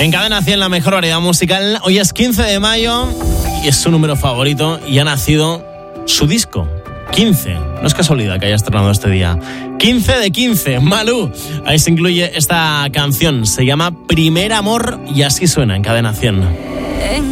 En Cadena 100, la mejor variedad musical. Hoy es 15 de mayo y es su número favorito y ha nacido su disco. 15. No es casualidad que haya estrenado este día. 15 de 15. Malú. Ahí se incluye esta canción. Se llama Primer Amor y así suena en Cadena 100.